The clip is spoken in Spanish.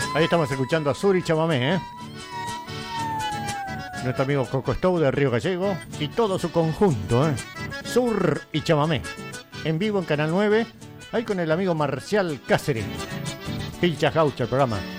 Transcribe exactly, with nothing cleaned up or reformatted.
Ahí estamos escuchando a Sur y Chamamé, ¿eh? Nuestro amigo Coco Stow de Río Gallego y todo su conjunto, ¿eh? Sur y Chamamé. En vivo en Canal nueve, ahí con el amigo Marcial Cáceres. Pilchas Gaucha el programa.